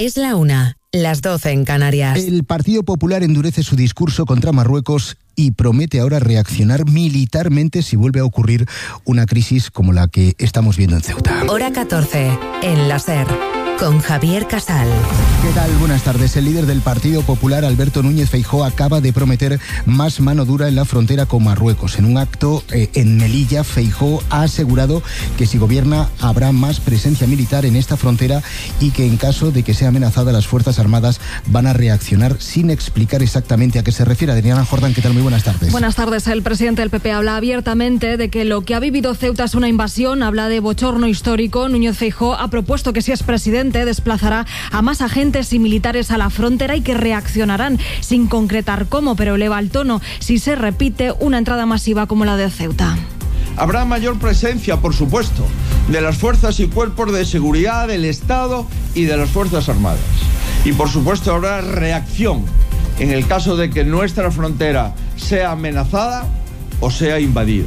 Es la 1, las 12 en Canarias. El Partido Popular endurece su discurso contra Marruecos y promete ahora reaccionar militarmente si vuelve a ocurrir una crisis como la que estamos viendo en Ceuta. Hora 14, en la SER, con Javier Casal. ¿Qué tal? Buenas tardes. El líder del Partido Popular, Alberto Núñez Feijóo, acaba de prometer más mano dura en la frontera con Marruecos. En un acto en Melilla, Feijóo ha asegurado que si gobierna habrá más presencia militar en esta frontera y que en caso de que sea amenazada las Fuerzas Armadas van a reaccionar sin explicar exactamente a qué se refiere. Adriana Jordán, ¿qué tal? Muy buenas tardes. Buenas tardes. El presidente del PP habla abiertamente de que lo que ha vivido Ceuta es una invasión, habla de bochorno histórico. Núñez Feijóo ha propuesto que si es presidente desplazará a más agentes y militares a la frontera y que reaccionarán sin concretar cómo, pero eleva el tono si se repite una entrada masiva como la de Ceuta. Habrá mayor presencia, por supuesto, de las fuerzas y cuerpos de seguridad del Estado y de las Fuerzas Armadas. Y por supuesto habrá reacción en el caso de que nuestra frontera sea amenazada o sea invadida.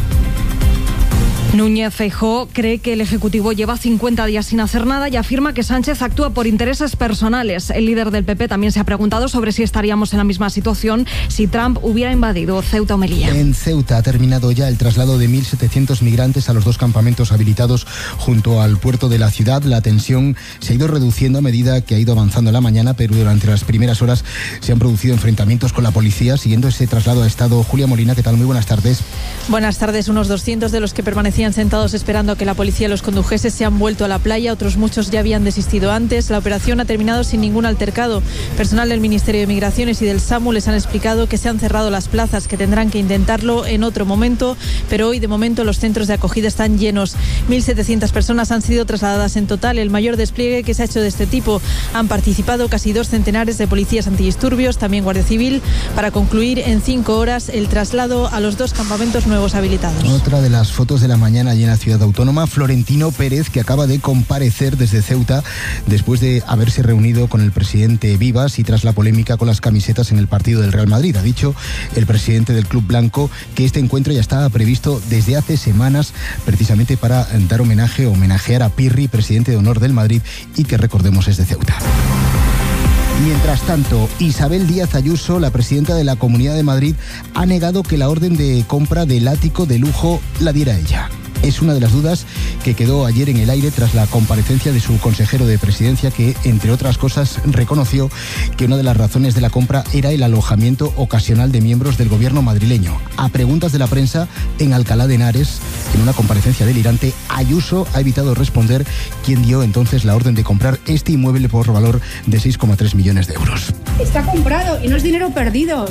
Núñez Feijóo cree que el Ejecutivo lleva 50 días sin hacer nada y afirma que Sánchez actúa por intereses personales. El líder del PP también se ha preguntado sobre si estaríamos en la misma situación si Trump hubiera invadido Ceuta o Melilla. En Ceuta ha terminado ya el traslado de 1.700 migrantes a los 2 campamentos habilitados junto al puerto de la ciudad. La tensión se ha ido reduciendo a medida que ha ido avanzando la mañana, pero durante las primeras horas se han producido enfrentamientos con la policía. Siguiendo ese traslado ha estado Julia Molina. ¿Qué tal? Muy buenas tardes. Buenas tardes. Unos 200 de los que permanecían sentados esperando a que la policía los condujese se han vuelto a la playa, otros muchos ya habían desistido antes. La operación ha terminado sin ningún altercado. Personal del Ministerio de Migraciones y del SAMU les han explicado que se han cerrado las plazas, que tendrán que intentarlo en otro momento, pero hoy de momento los centros de acogida están llenos. 1.700 personas han sido trasladadas en total, el mayor despliegue que se ha hecho de este tipo. Han participado casi 2 centenares de policías antidisturbios, también Guardia Civil, para concluir en 5 horas el traslado a los 2 campamentos nuevos habilitados. Otra de las fotos de la mañana allí en la ciudad autónoma, Florentino Pérez, que acaba de comparecer desde Ceuta después de haberse reunido con el presidente Vivas y tras la polémica con las camisetas en el partido del Real Madrid. Ha dicho el presidente del Club Blanco que este encuentro ya estaba previsto desde hace semanas precisamente para dar homenajear a Pirri, presidente de honor del Madrid, y que recordemos es de Ceuta. Mientras tanto, Isabel Díaz Ayuso, la presidenta de la Comunidad de Madrid, ha negado que la orden de compra del ático de lujo la diera ella. Es una de las dudas que quedó ayer en el aire tras la comparecencia de su consejero de presidencia, que, entre otras cosas, reconoció que una de las razones de la compra era el alojamiento ocasional de miembros del gobierno madrileño. A preguntas de la prensa en Alcalá de Henares, en una comparecencia delirante, Ayuso ha evitado responder quién dio entonces la orden de comprar este inmueble por valor de 6,3 millones de euros. Está comprado y no es dinero perdido,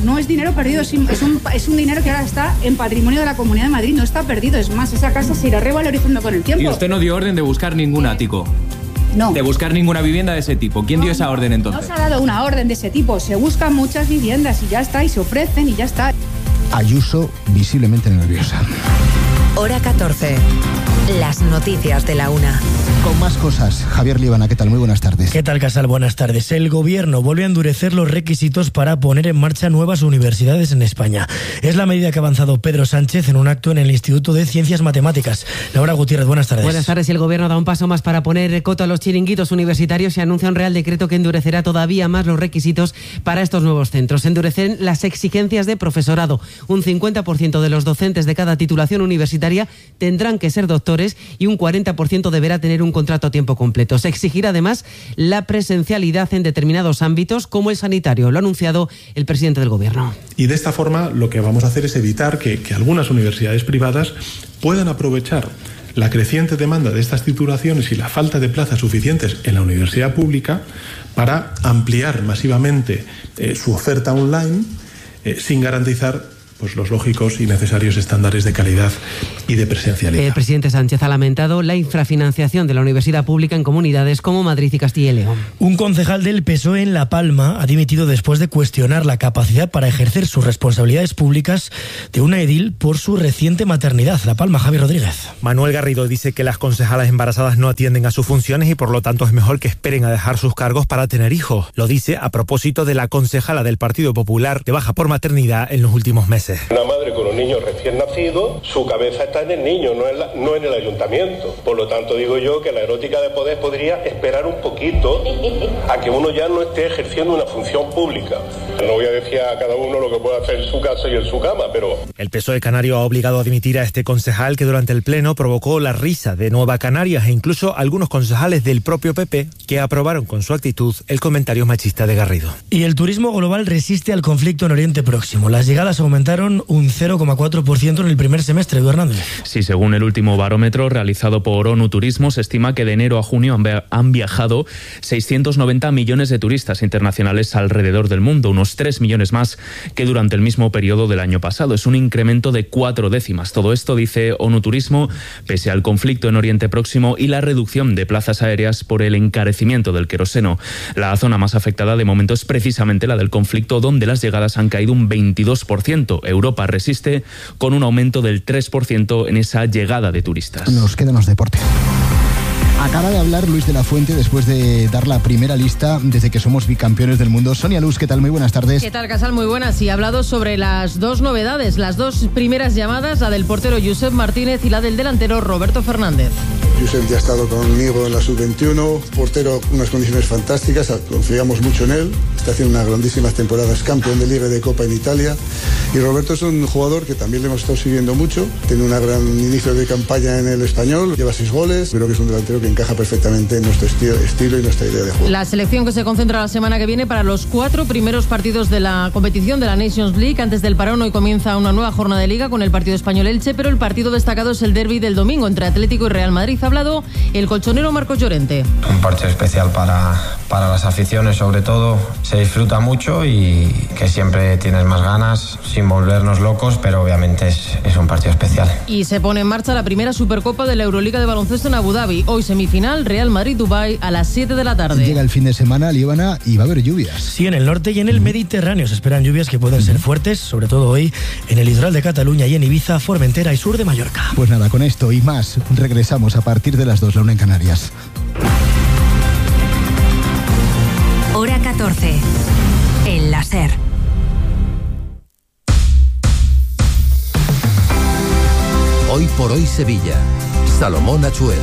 es un dinero que ahora está en patrimonio de la Comunidad de Madrid, no está perdido, es más, esa casa se irá revalorizando con el tiempo. Y usted no dio orden de buscar ningún ático. No. De buscar ninguna vivienda de ese tipo. ¿Quién dio esa orden entonces? No se ha dado una orden de ese tipo, se buscan muchas viviendas y ya está, y se ofrecen y ya está. Ayuso visiblemente nerviosa. Hora 14, las noticias de la 1. Con más cosas, Javier Líbana, ¿qué tal? Muy buenas tardes. ¿Qué tal, Casal? Buenas tardes. El Gobierno vuelve a endurecer los requisitos para poner en marcha nuevas universidades en España. Es la medida que ha avanzado Pedro Sánchez en un acto en el Instituto de Ciencias Matemáticas. Laura Gutiérrez, buenas tardes. Buenas tardes. El Gobierno da un paso más para poner coto a los chiringuitos universitarios y anuncia un Real Decreto que endurecerá todavía más los requisitos para estos nuevos centros. Endurecen las exigencias de profesorado. Un 50% de los docentes de cada titulación universitaria tendrán que ser doctores y un 40% deberá tener un contrato a tiempo completo. Se exigirá además la presencialidad en determinados ámbitos como el sanitario. Lo ha anunciado el presidente del Gobierno. Y de esta forma lo que vamos a hacer es evitar que algunas universidades privadas puedan aprovechar la creciente demanda de estas titulaciones y la falta de plazas suficientes en la universidad pública para ampliar masivamente su oferta online sin garantizar los lógicos y necesarios estándares de calidad y de presencialidad. El presidente Sánchez ha lamentado la infrafinanciación de la universidad pública en comunidades como Madrid y Castilla y León. Un concejal del PSOE en La Palma ha dimitido después de cuestionar la capacidad para ejercer sus responsabilidades públicas de una edil por su reciente maternidad. La Palma, Javier Rodríguez. Manuel Garrido dice que las concejalas embarazadas no atienden a sus funciones y por lo tanto es mejor que esperen a dejar sus cargos para tener hijos. Lo dice a propósito de la concejala del Partido Popular de baja por maternidad en los últimos meses. meses. Una madre con un niño recién nacido, su cabeza está en el niño, no en el ayuntamiento. Por lo tanto, digo yo que la erótica de poder podría esperar un poquito a que uno ya no esté ejerciendo una función pública. No voy a decir a cada uno lo que puede hacer en su casa y en su cama, pero... El PSOE canario ha obligado a dimitir a este concejal que durante el pleno provocó la risa de Nueva Canarias e incluso algunos concejales del propio PP que aprobaron con su actitud el comentario machista de Garrido. Y el turismo global resiste al conflicto en Oriente Próximo. Las llegadas aumentaron un 0,4% en el primer semestre, Edu Hernández. Sí, según el último barómetro realizado por ONU Turismo, se estima que de enero a junio han viajado 690 millones de turistas internacionales alrededor del mundo, unos 3 millones más que durante el mismo periodo del año pasado. Es un incremento de 4 décimas. Todo esto, dice ONU Turismo, pese al conflicto en Oriente Próximo y la reducción de plazas aéreas por el encarecimiento del queroseno. La zona más afectada de momento es precisamente la del conflicto, donde las llegadas han caído un 22%. Europa resiste con un aumento del 3% en esa llegada de turistas. Nos quedan los deportes. Acaba de hablar Luis de la Fuente después de dar la primera lista desde que somos bicampeones del mundo. Sonia Luz, ¿qué tal? Muy buenas tardes. ¿Qué tal, Casal? Muy buenas. Y ha hablado sobre las dos novedades, las dos primeras llamadas, la del portero Josep Martínez y la del delantero Roberto Fernández. Josep ya ha estado conmigo en la sub-21, portero, unas condiciones fantásticas, confiamos mucho en él, está haciendo unas grandísimas temporadas, campeón de Liga y de Copa en Italia. Y Roberto es un jugador que también le hemos estado siguiendo mucho, tiene un gran inicio de campaña en el Español, lleva 6 goles, creo que es un delantero que encaja perfectamente en nuestro estilo y nuestra idea de juego. La selección que se concentra la semana que viene para los 4 primeros partidos de la competición de la Nations League. Antes del parón hoy comienza una nueva jornada de Liga con el partido Español-Elche, pero el partido destacado es el derbi del domingo entre Atlético y Real Madrid. Ha hablado el colchonero Marcos Llorente. Un partido especial para las aficiones, sobre todo. Se disfruta mucho y que siempre tienes más ganas, sin volvernos locos, pero obviamente es un partido especial. Y se pone en marcha la primera Supercopa de la Euroliga de baloncesto en Abu Dhabi. Hoy semifinal, Real Madrid-Dubái a las 7 de la tarde. Llega el fin de semana, Líbana, y va a haber lluvias. Sí, en el norte y en el Mediterráneo se esperan lluvias que pueden ser fuertes, sobre todo hoy en el litoral de Cataluña y en Ibiza, Formentera y sur de Mallorca. Pues nada, con esto y más, regresamos a partir de las 2, la 1 en Canarias. Hora 14, en la SER. Hoy por hoy Sevilla, Salomón Achuel.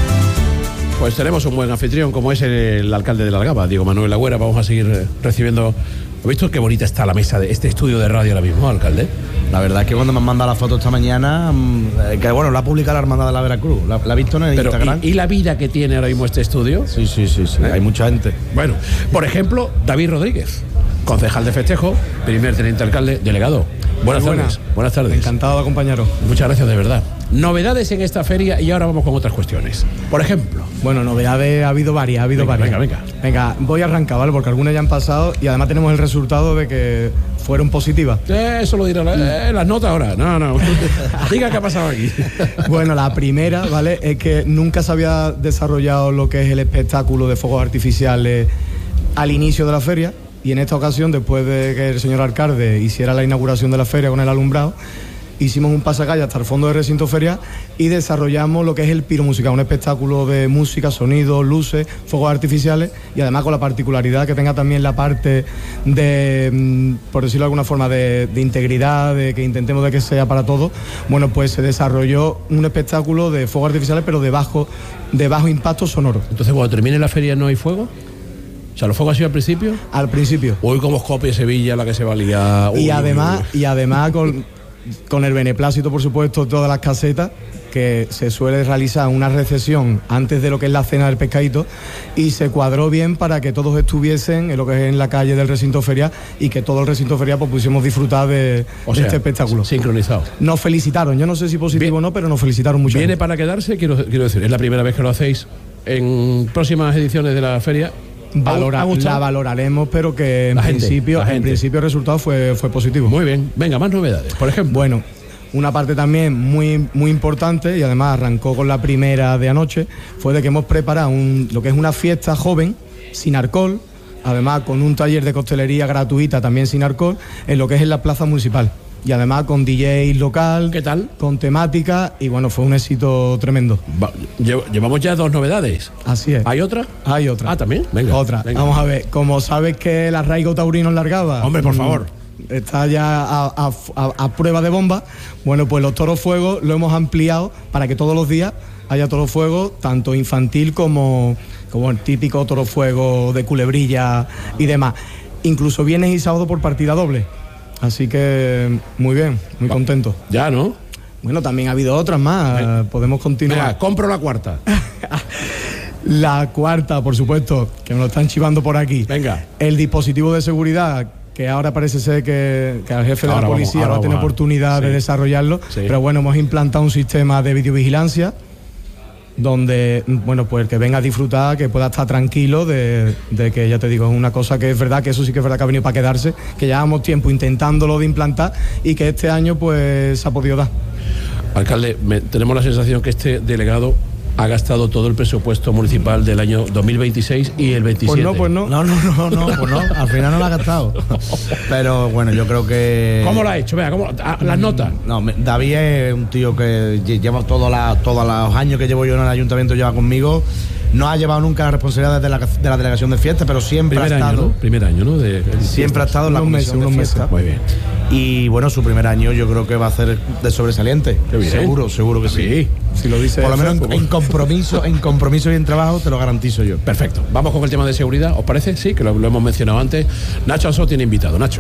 Pues tenemos un buen anfitrión como es el alcalde de La Algaba, Diego Manuel Agüera. Vamos a seguir recibiendo. ¿Has visto qué bonita está la mesa de este estudio de radio ahora mismo, alcalde? La verdad es que cuando me han mandado la foto esta mañana, que bueno, la ha publicado la Hermandad de la Veracruz, la ha visto en el Instagram. ¿Y la vida que tiene ahora mismo este estudio? Sí, hay mucha gente. Bueno, por ejemplo, David Rodríguez, concejal de festejo, primer teniente alcalde, delegado. Buenas tardes. Buenas tardes. Encantado de acompañaros. Muchas gracias, de verdad. Novedades en esta feria y ahora vamos con otras cuestiones. Por ejemplo. Bueno, novedades ha habido varias, Venga, voy a arrancar, ¿vale? Porque algunas ya han pasado y además tenemos el resultado de que fueron positivas. Eso lo dirán las notas ahora. No. Diga qué ha pasado aquí. Bueno, la primera, ¿vale? Es que nunca se había desarrollado lo que es el espectáculo de fuegos artificiales al inicio de la feria. Y en esta ocasión, después de que el señor alcalde hiciera la inauguración de la feria con el alumbrado, hicimos un pasacalle hasta el fondo del recinto ferial y desarrollamos lo que es el Piro Musical, un espectáculo de música, sonidos, luces, fuegos artificiales y además con la particularidad que tenga también la parte de, por decirlo de alguna forma, de integridad, de que intentemos de que sea para todos. Bueno, pues se desarrolló un espectáculo de fuegos artificiales pero de bajo impacto sonoro. Entonces, cuando termine la feria, ¿no hay fuego? O sea, ¿los fuegos han sido al principio? Al principio. Hoy como Skopje, Sevilla, la que se va a liar. Y además con el beneplácito, por supuesto, todas las casetas, que se suele realizar una recepción antes de lo que es la cena del pescadito, y se cuadró bien para que todos estuviesen en lo que es en la calle del recinto ferial y que todo el recinto ferial pues pudiésemos disfrutar de este espectáculo. Sincronizado. Nos felicitaron, yo no sé si positivo o no, pero nos felicitaron mucho. ¿Viene para quedarse? Quiero decir, es la primera vez que lo hacéis. En próximas ediciones de la feria la valoraremos, pero que en principio el resultado fue positivo. Muy bien. Venga, más novedades, por ejemplo. Bueno, una parte también muy, muy importante, y además arrancó con la primera de anoche, fue de que hemos preparado lo que es una fiesta joven, sin alcohol, además con un taller de coctelería gratuita también sin alcohol, en lo que es en la plaza municipal. Y además con DJ local. ¿Qué tal? Con temática, y bueno, fue un éxito tremendo. Llevamos ya 2 novedades. Así es. ¿Hay otra? Hay otra. ¿También? Venga. Otra. Venga. Vamos a ver, como sabes que el arraigo taurino en Largaba... Hombre, por favor. está ya a prueba de bomba. Bueno, pues los toros fuego lo hemos ampliado para que todos los días haya toro fuego, tanto infantil como el típico toro fuego de culebrilla y demás. Incluso viernes y sábado por partida doble. Así que muy bien, muy contento. Ya, ¿no? Bueno, también ha habido otras más. Podemos continuar. Venga, compro la cuarta. La cuarta, por supuesto, que me lo están chivando por aquí. Venga. El dispositivo de seguridad, que ahora parece ser que el jefe de la policía va a tener oportunidad de desarrollarlo. Sí. Pero bueno, hemos implantado un sistema de videovigilancia donde, bueno, pues el que venga a disfrutar, que pueda estar tranquilo de que, ya te digo, es una cosa que es verdad, que eso sí que es verdad que ha venido para quedarse, que llevamos tiempo intentándolo de implantar y que este año pues se ha podido dar. Alcalde, tenemos la sensación que este delegado ha gastado todo el presupuesto municipal del año 2026 y el 27. Pues no, al final no lo ha gastado. Pero bueno, yo creo que... ¿Cómo lo ha hecho? Venga, las notas. No, David es un tío que lleva todos los años que llevo yo en el ayuntamiento, lleva conmigo. No ha llevado nunca la responsabilidad de la delegación de fiestas, pero siempre ha estado... Primer año, ¿no? Siempre ha estado en la comisión de fiestas. Muy bien. Y bueno, su primer año yo creo que va a ser de sobresaliente. Seguro que sí. Si lo dice, por lo menos en compromiso y en trabajo te lo garantizo yo. Perfecto. Vamos con el tema de seguridad, ¿os parece? Sí, que lo hemos mencionado antes. Nacho Ansó tiene invitado. Nacho.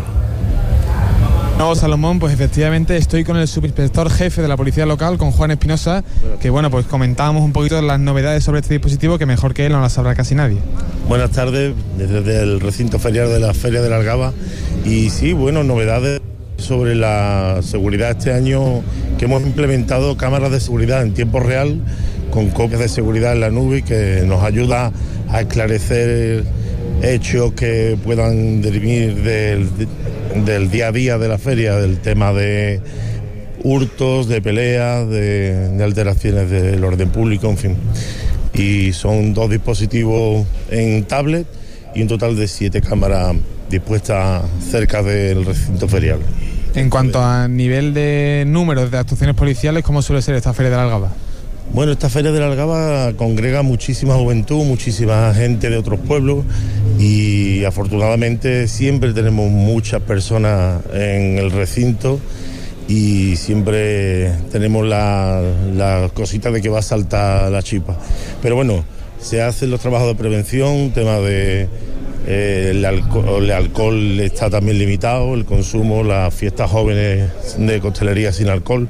No, Salomón, pues efectivamente estoy con el subinspector jefe de la Policía Local, con Juan Espinosa, que bueno, pues comentábamos un poquito las novedades sobre este dispositivo, que mejor que él no las sabrá casi nadie. Buenas tardes, desde el recinto ferial de la Feria de la Algaba. Y sí, bueno, novedades sobre la seguridad este año, que hemos implementado cámaras de seguridad en tiempo real, con copias de seguridad en la nube, que nos ayuda a esclarecer hechos que puedan derivar del día a día de la feria, del tema de hurtos, de peleas, de alteraciones del orden público, en fin. Y son 2 dispositivos en tablet y un total de 7 cámaras dispuestas cerca del recinto ferial. En cuanto a nivel de números de actuaciones policiales, ¿cómo suele ser esta Feria de la Algaba? Bueno, esta Feria de la Algaba congrega muchísima juventud, muchísima gente de otros pueblos y afortunadamente siempre tenemos muchas personas en el recinto y siempre tenemos la cosita de que va a saltar la chispa. Pero bueno, se hacen los trabajos de prevención, tema de el alcohol está también limitado, el consumo, las fiestas jóvenes de costelería sin alcohol.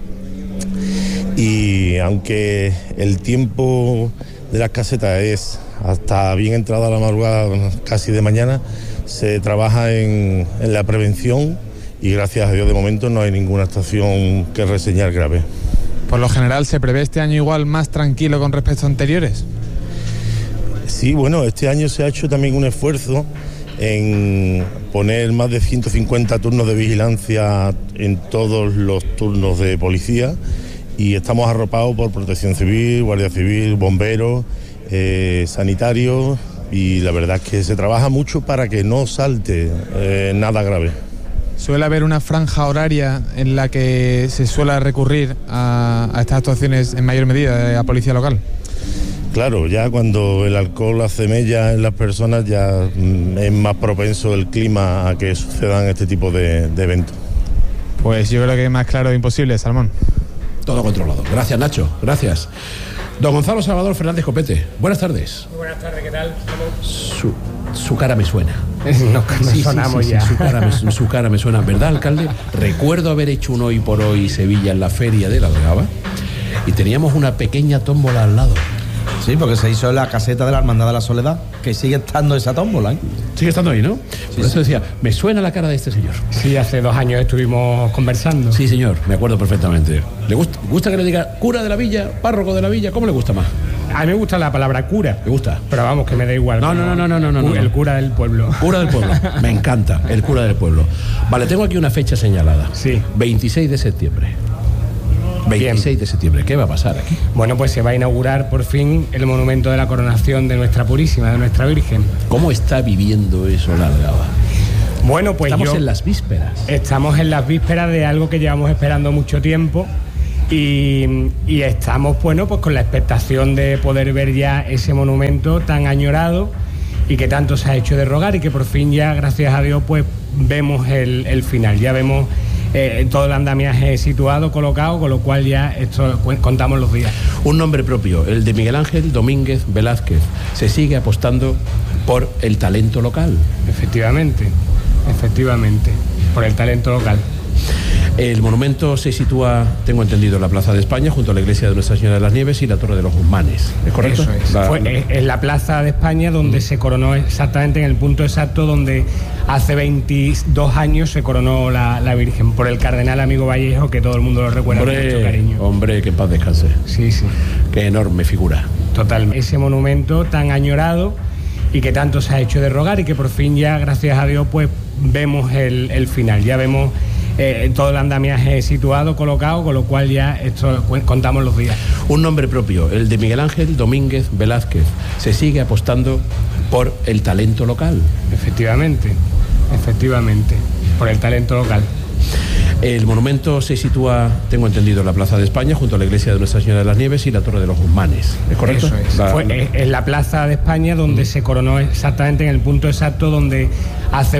Y aunque el tiempo de las casetas es hasta bien entrada la madrugada, casi de mañana, se trabaja en la prevención y gracias a Dios de momento no hay ninguna actuación que reseñar grave. Por lo general, ¿se prevé este año igual más tranquilo con respecto a anteriores? Sí, bueno, este año se ha hecho también un esfuerzo en poner más de 150 turnos de vigilancia en todos los turnos de policía y estamos arropados por Protección Civil, Guardia Civil, bomberos, sanitarios y la verdad es que se trabaja mucho para que no salte nada grave. ¿Suele haber una franja horaria en la que se suele recurrir a estas actuaciones en mayor medida de la policía local? Claro, ya cuando el alcohol hace mella en las personas ya es más propenso el clima a que sucedan este tipo de eventos. Pues yo creo que más claro es imposible, Salmón. Todo controlado. Gracias, Nacho. Gracias. Don Gonzalo Salvador Fernández Copete. Buenas tardes. Muy buenas tardes, ¿qué tal? Su cara me suena. Sonamos ya. Su cara me suena. ¿Verdad, alcalde? Recuerdo haber hecho un Hoy por Hoy Sevilla en la Feria de la Algaba y teníamos una pequeña tómbola al lado. Sí, porque se hizo en la caseta de la Hermandad de la Soledad, que sigue estando esa tómbola, ¿eh? Sigue estando ahí, ¿no? Sí, por eso decía, me suena la cara de este señor. Sí, hace 2 años estuvimos conversando. Sí, señor, me acuerdo perfectamente. ¿Le gusta que le diga cura de la villa, párroco de la villa? ¿Cómo le gusta más? A mí me gusta la palabra cura. ¿Me gusta? Pero vamos, que me da igual. No. El cura del pueblo. Cura del pueblo. Me encanta, el cura del pueblo. Vale, tengo aquí una fecha señalada. Sí. 26 de septiembre. 26 de septiembre. ¿Qué va a pasar aquí? Bueno, pues se va a inaugurar por fin el monumento de la coronación de nuestra Purísima, de nuestra Virgen. ¿Cómo está viviendo eso la Algaba? Bueno, pues estamos en las vísperas. Estamos en las vísperas de algo que llevamos esperando mucho tiempo y estamos, bueno, pues con la expectación de poder ver ya ese monumento tan añorado y que tanto se ha hecho de rogar y que por fin ya, gracias a Dios, pues vemos el final, ya vemos todo el andamiaje situado, colocado, con lo cual ya esto contamos los días. Un nombre propio, el de Miguel Ángel Domínguez Velázquez. Se sigue apostando por el talento local. Efectivamente, por el talento local. El monumento se sitúa, tengo entendido, en la Plaza de España, junto a la iglesia de Nuestra Señora de las Nieves y la Torre de los Guzmanes. ¿Es correcto? Eso es. En la Plaza de España, donde se coronó exactamente en el punto exacto donde hace 22 años se coronó la Virgen, por el cardenal amigo Vallejo, que todo el mundo lo recuerda con mucho cariño. Hombre, que en paz descanse. Sí. Qué enorme figura. Totalmente. Ese monumento tan añorado y que tanto se ha hecho de rogar y que por fin ya, gracias a Dios, pues vemos el final. Ya vemos todo el andamiaje situado, colocado, con lo cual ya esto contamos los días. Un nombre propio, el de Miguel Ángel Domínguez Velázquez. Se sigue apostando por el talento local. Efectivamente, por el talento local. El monumento se sitúa, tengo entendido, en la Plaza de España, junto a la iglesia de Nuestra Señora de las Nieves y la Torre de los Guzmanes. ¿Es correcto? Eso es. En la Plaza de España, donde se coronó exactamente en el punto exacto donde hace